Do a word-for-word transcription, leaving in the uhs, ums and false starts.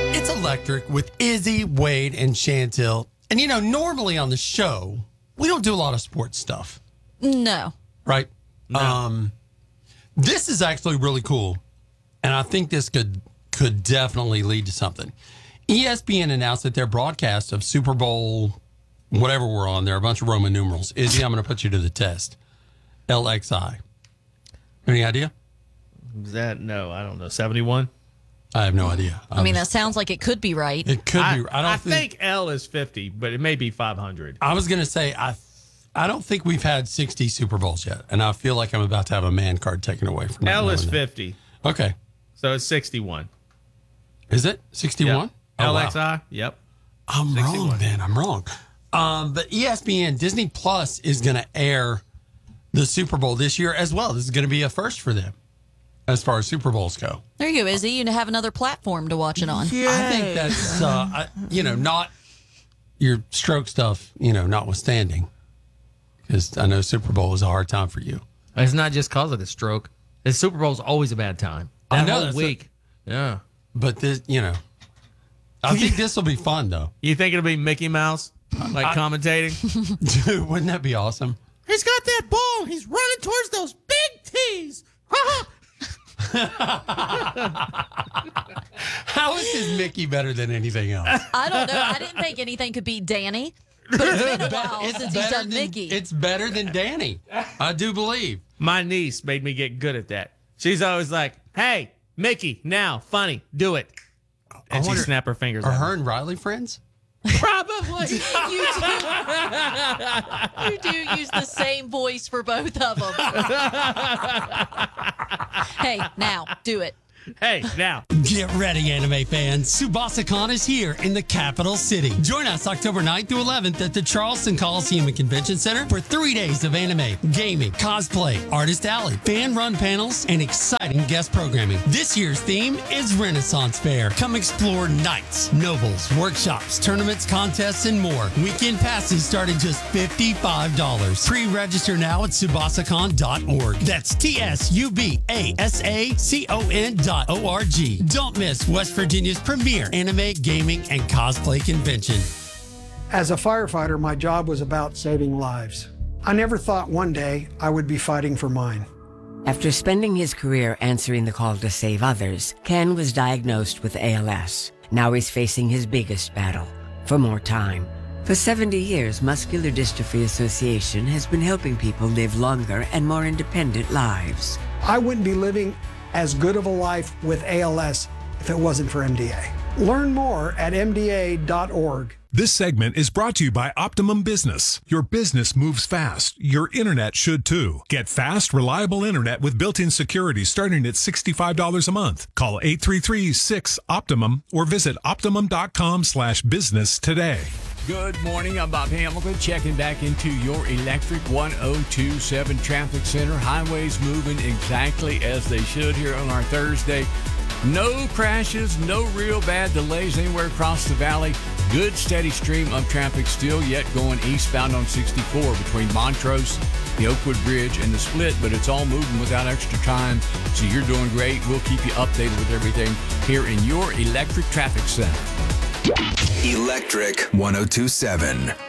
It's Electric with Izzy, Wade, and Chantel. And, you know, normally on the show, we don't do a lot of sports stuff. No. Right? No. Um, this is actually really cool. And I think this could could definitely lead to something. E S P N announced that their broadcast of Super Bowl, whatever we're on there, a bunch of Roman numerals. Izzy, I'm going to put you to the test. L X I. Any idea? Is that, no, I don't know, seventy-one? I have no idea. I, I mean, was, that sounds like it could be right. It could I, be. I don't I think, think L is fifty, but it may be five hundred. I was going to say, I I don't think we've had sixty Super Bowls yet. And I feel like I'm about to have a man card taken away from me. L is fifty. Okay. So it's sixty-one. Is it sixty-one? Yep. Oh, L X I? wow. Yep. I'm sixty-one. wrong, man. I'm wrong. Um, but E S P N, Disney Plus is going to air the Super Bowl this year as well. This is going to be a first for them as far as Super Bowls go. There you go, Izzy. You have another platform to watch it on. I think that's, uh, I, you know, not your stroke stuff, you know, notwithstanding. Because I know Super Bowl is a hard time for you. It's not just cause of the stroke. The Super Bowl's always a bad time. That I know, whole that's week. yeah. But this, you know, I think this will be fun, though. You think it'll be Mickey Mouse, like I, commentating? Dude, wouldn't that be awesome? He's got that ball. He's running towards those big tees. How is his Mickey better than anything else? I don't know. I didn't think anything could beat Danny, but it's been a while It's since he's better done than- Mickey. It's better than Danny. I do believe. My niece made me get good at that. She's always like, hey, Mickey, now, funny, do it. And she wonder- snap her fingers Are at her me. and Riley friends? Probably. you, do, you do use the same voice for both of them. Hey, now, do it. Hey, now. Get ready, anime fans. SubasaCon is here in the capital city. Join us October ninth through eleventh at the Charleston Coliseum and Convention Center for three days of anime, gaming, cosplay, artist alley, fan-run panels, and exciting guest programming. This year's theme is Renaissance Fair. Come explore nights, nobles, workshops, tournaments, contests, and more. Weekend passes start at just fifty-five dollars. Pre-register now at subasacon dot org. That's T S U B A S A C O N dot O R G. Don't miss West Virginia's premier anime, gaming, and cosplay convention. As a firefighter, my job was about saving lives. I never thought one day I would be fighting for mine. After spending his career answering the call to save others, Ken was diagnosed with A L S. Now he's facing his biggest battle, for more time. For seventy years, Muscular Dystrophy Association has been helping people live longer and more independent lives. I wouldn't be living as good of a life with A L S if it wasn't for M D A. Learn more at M D A dot org. This segment is brought to you by Optimum Business. Your business moves fast. Your internet should too. Get fast, reliable internet with built-in security starting at sixty-five dollars a month. Call eight three three, six, Optimum or visit optimum.com slash business today. Good morning. I'm Bob Hamilton checking back into your electric one oh two point seven traffic center. Highways moving exactly as they should here on our Thursday. No crashes, no real bad delays anywhere across the valley. Good steady stream of traffic still yet going eastbound on sixty-four between Montrose, the Oakwood Bridge, and the Split, but it's all moving without extra time. So you're doing great. We'll keep you updated with everything here in your electric traffic center. Electric one oh two point seven.